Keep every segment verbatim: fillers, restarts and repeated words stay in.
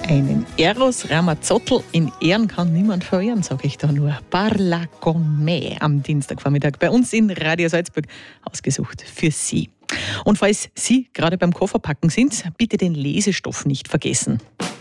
Einen Eros Ramazzottl in Ehren kann niemand verehren, sage ich da nur. Parla con me am Dienstagvormittag bei uns in Radio Salzburg, ausgesucht für Sie. Und falls Sie gerade beim Kofferpacken sind, bitte den Lesestoff nicht vergessen.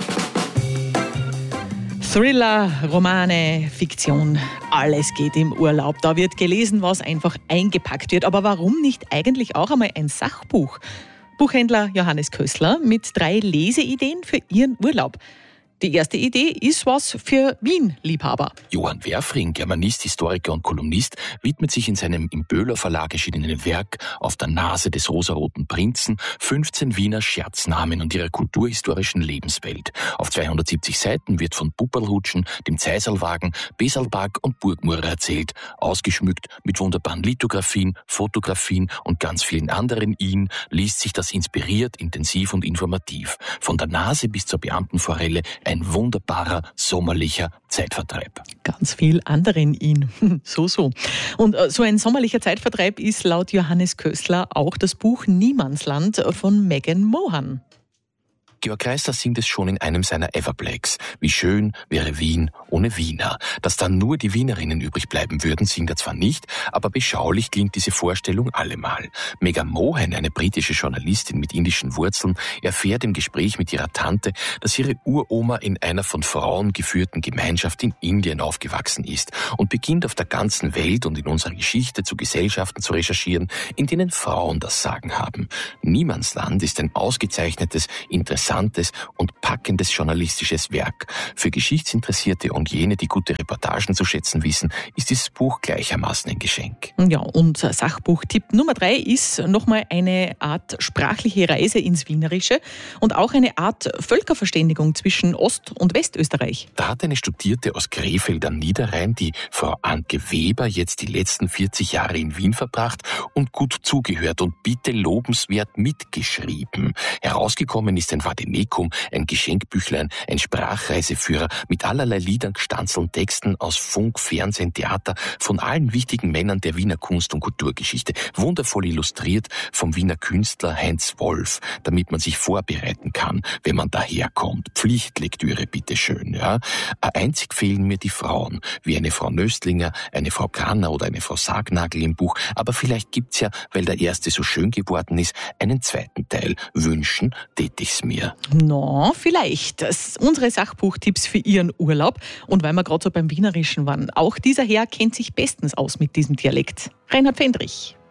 Thriller, Romane, Fiktion, alles geht im Urlaub. Da wird gelesen, was einfach eingepackt wird. Aber warum nicht eigentlich auch einmal ein Sachbuch? Buchhändler Johannes Kössler mit drei Leseideen für Ihren Urlaub. Die erste Idee ist was für Wien-Liebhaber. Johann Werfring, Germanist, Historiker und Kolumnist, widmet sich in seinem im Böhler Verlag erschienenen Werk Auf der Nase des rosaroten Prinzen fünfzehn Wiener Scherznamen und ihrer kulturhistorischen Lebenswelt. Auf zweihundertsiebzig Seiten wird von Pupperlrutschen, dem Zeiserlwagen, Besalpark und Burgmurrer erzählt, ausgeschmückt mit wunderbaren Lithografien, Fotografien und ganz vielen anderen Ihn liest sich das inspiriert, intensiv und informativ. Von der Nase bis zur Beamtenforelle ein wunderbarer, sommerlicher Zeitvertreib. Ganz viel anderen ihn. So, so. Und so ein sommerlicher Zeitvertreib ist laut Johannes Kössler auch das Buch Niemandsland von Megan Mohan. Georg Kreisler singt es schon in einem seiner Everplays. Wie schön wäre Wien ohne Wiener. Dass dann nur die Wienerinnen übrig bleiben würden, singt er zwar nicht, aber beschaulich klingt diese Vorstellung allemal. Megan Mohan, eine britische Journalistin mit indischen Wurzeln, erfährt im Gespräch mit ihrer Tante, dass ihre Uroma in einer von Frauen geführten Gemeinschaft in Indien aufgewachsen ist und beginnt auf der ganzen Welt und in unserer Geschichte zu Gesellschaften zu recherchieren, in denen Frauen das Sagen haben. Niemandsland ist ein ausgezeichnetes, interessantes und packendes journalistisches Werk. Für Geschichtsinteressierte und jene, die gute Reportagen zu schätzen wissen, ist dieses Buch gleichermaßen ein Geschenk. Ja, und Sachbuchtipp Nummer drei ist nochmal eine Art sprachliche Reise ins Wienerische und auch eine Art Völkerverständigung zwischen Ost- und Westösterreich. Da hat eine Studierte aus Krefeld am Niederrhein, die Frau Anke Weber, jetzt die letzten vierzig Jahre in Wien verbracht und gut zugehört und bitte lobenswert mitgeschrieben. Herausgekommen ist ein Vademekum, ein Geschenkbüchlein, ein Sprachreiseführer mit allerlei Liedern, gestanzelten Texten aus Funk, Fernsehen, Theater, von allen wichtigen Männern der Wiener Kunst- und Kulturgeschichte. Wundervoll illustriert vom Wiener Künstler Heinz Wolf, damit man sich vorbereiten kann, wenn man daherkommt. Pflichtlektüre, bitteschön, ja. Einzig fehlen mir die Frauen, wie eine Frau Nöstlinger, eine Frau Granner oder eine Frau Sargnagel im Buch. Aber vielleicht gibt's ja, weil der erste so schön geworden ist, einen zweiten Teil. Wünschen tät ich's mir. No, vielleicht. Das unsere Sachbuchtipps für Ihren Urlaub. Und weil wir gerade so beim Wienerischen waren, auch dieser Herr kennt sich bestens aus mit diesem Dialekt. Reinhard Fendrich.